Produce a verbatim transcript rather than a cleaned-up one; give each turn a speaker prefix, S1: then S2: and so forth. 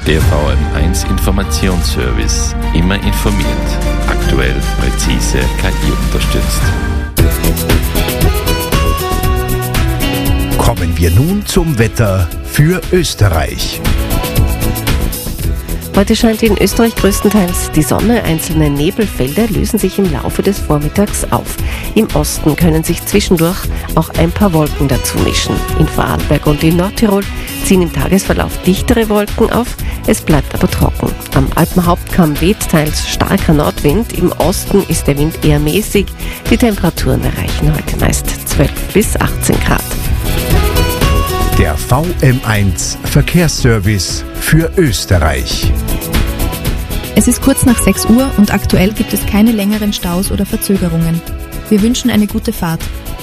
S1: Der V M eins Informationsservice. Immer informiert. Aktuell, präzise, K I unterstützt.
S2: Kommen wir nun zum Wetter für Österreich.
S3: Heute scheint in Österreich größtenteils die Sonne. Einzelne Nebelfelder lösen sich im Laufe des Vormittags auf. Im Osten können sich zwischendurch auch ein paar Wolken dazu mischen. In Vorarlberg und in Nordtirol ziehen im Tagesverlauf dichtere Wolken auf. Es bleibt aber trocken. Am Alpenhauptkamm weht teils starker Nordwind. Im Osten ist der Wind eher mäßig. Die Temperaturen erreichen heute meist zwölf bis achtzehn Grad.
S2: Der V M eins Verkehrsservice für Österreich.
S4: Es ist kurz nach sechs Uhr und aktuell gibt es keine längeren Staus oder Verzögerungen. Wir wünschen eine gute Fahrt.